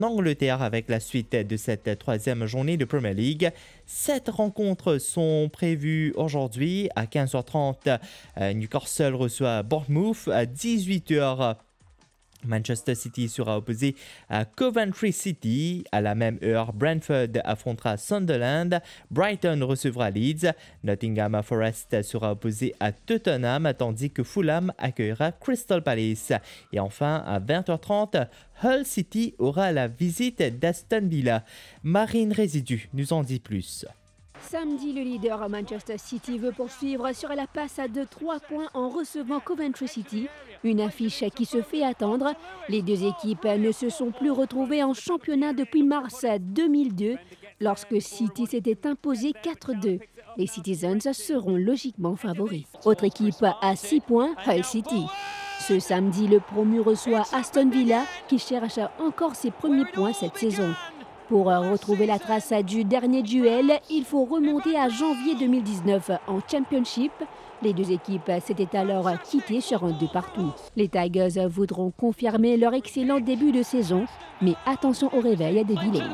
Angleterre avec la suite de cette troisième journée de Premier League. 7 rencontres sont prévues aujourd'hui. À 15h30, Newcastle reçoit Bournemouth. À 18h, Manchester City sera opposé à Coventry City. À la même heure, Brentford affrontera Sunderland. Brighton recevra Leeds. Nottingham Forest sera opposé à Tottenham, tandis que Fulham accueillera Crystal Palace. Et enfin, à 20h30, Hull City aura la visite d'Aston Villa. Marine Résidu nous en dit plus. Samedi, le leader Manchester City veut poursuivre sur la passe à 3 points en recevant Coventry City. Une affiche qui se fait attendre. Les deux équipes ne se sont plus retrouvées en championnat depuis mars 2002, lorsque City s'était imposé 4-2. Les Citizens seront logiquement favoris. Autre équipe à 6 points, Hull City. Ce samedi, le promu reçoit Aston Villa, qui cherche encore ses premiers points cette saison. Pour retrouver la trace du dernier duel, il faut remonter à janvier 2019 en Championship. Les deux équipes s'étaient alors quittées sur un 2 partout. Les Tigers voudront confirmer leur excellent début de saison, mais attention au réveil des Villains.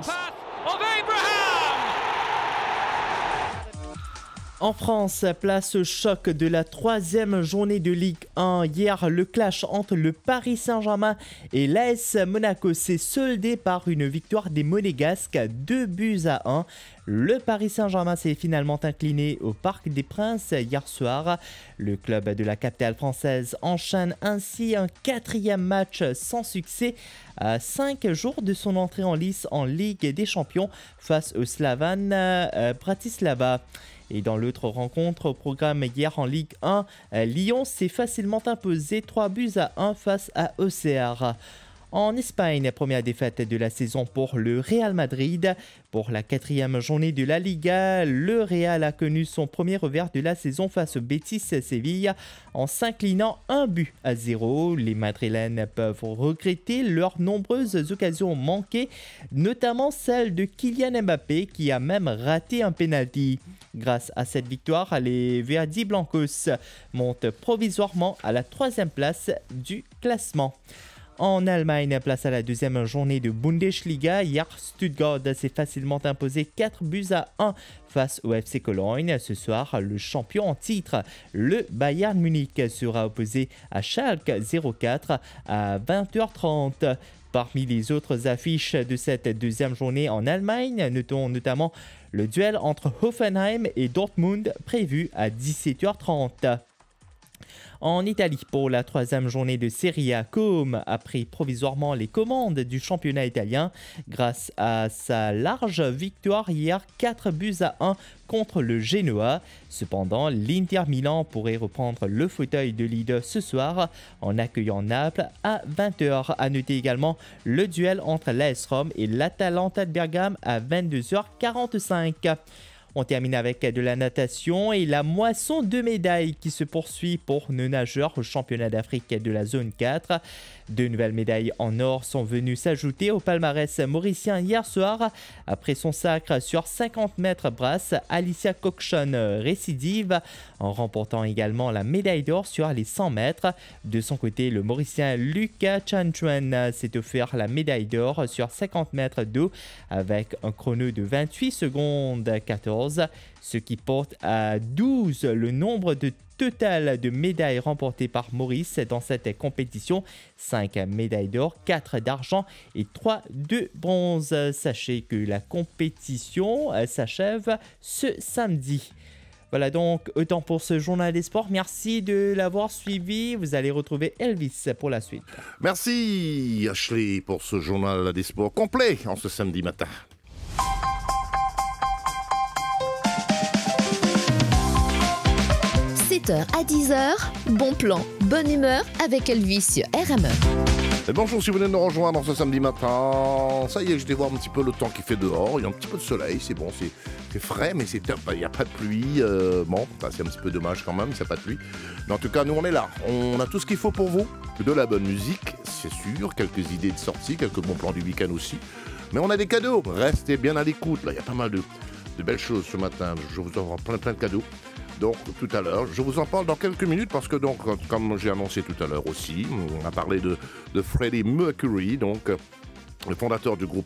En France, place au choc de la troisième journée de Ligue 1. Hier, le clash entre le Paris Saint-Germain et l'AS Monaco s'est soldé par une victoire des Monégasques, 2-1. Le Paris Saint-Germain s'est finalement incliné au Parc des Princes hier soir. Le club de la capitale française enchaîne ainsi un 4e match sans succès à 5 jours de son entrée en lice en Ligue des Champions face au Slavan Bratislava. Et dans l'autre rencontre au programme hier en Ligue 1, Lyon s'est facilement imposé 3-1 face à Auxerre. En Espagne, première défaite de la saison pour le Real Madrid. Pour la 4e journée de la Liga, le Real a connu son premier revers de la saison face au Betis Séville en s'inclinant 1-0. Les Madrilènes peuvent regretter leurs nombreuses occasions manquées, notamment celle de Kylian Mbappé qui a même raté un penalty. Grâce à cette victoire, les Verdi Blancos montent provisoirement à la 3e place du classement. En Allemagne, place à la 2e journée de Bundesliga. Hier, Stuttgart s'est facilement imposé 4-1 face au FC Cologne. Ce soir, le champion en titre, le Bayern Munich, sera opposé à Schalke 04 à 20h30. Parmi les autres affiches de cette 2e journée en Allemagne, notons notamment le duel entre Hoffenheim et Dortmund prévu à 17h30. En Italie, pour la 3e journée de Serie A, Comme a pris provisoirement les commandes du championnat italien grâce à sa large victoire hier 4-1 contre le Genoa. Cependant, l'Inter Milan pourrait reprendre le fauteuil de leader ce soir en accueillant Naples à 20h. À noter également le duel entre l'AS Rome et l'Atalanta de Bergame à 22h45. On termine avec de la natation et la moisson de médailles qui se poursuit pour nos nageurs au championnat d'Afrique de la zone 4. 2 nouvelles médailles en or sont venues s'ajouter au palmarès mauricien hier soir. Après son sacre sur 50 mètres brasse, Alicia Cochon récidive en remportant également la médaille d'or sur les 100 mètres. De son côté, le mauricien Lucas Chanchuen s'est offert la médaille d'or sur 50 mètres d'eau avec un chrono de 28 secondes 14, ce qui porte à 12 le nombre de total de médailles remportées par Maurice dans cette compétition. 5 médailles d'or, 4 d'argent et 3 de bronze. Sachez que la compétition s'achève ce samedi. Voilà donc autant pour ce journal des sports. Merci de l'avoir suivi. Vous allez retrouver Elvis pour la suite. Merci Ashley pour ce journal des sports complet en ce samedi matin. 7h à 10h, bon plan, bonne humeur avec Elvis sur RME. Et bonjour si vous venez de nous rejoindre ce samedi matin. Ça y est, je vais voir un petit peu le temps qu'il fait dehors. Il y a un petit peu de soleil, c'est bon, c'est frais, mais il n'y a pas de pluie. C'est un petit peu dommage quand même, c'est pas de pluie. Mais en tout cas, nous on est là. On a tout ce qu'il faut pour vous. De la bonne musique, c'est sûr. Quelques idées de sortie, quelques bons plans du week-end aussi. Mais on a des cadeaux. Restez bien à l'écoute. Là, il y a pas mal de belles choses ce matin. Je vous offre plein de cadeaux. Donc tout à l'heure, je vous en parle dans quelques minutes parce que donc, comme j'ai annoncé tout à l'heure aussi, on a parlé de Freddie Mercury, donc le fondateur du groupe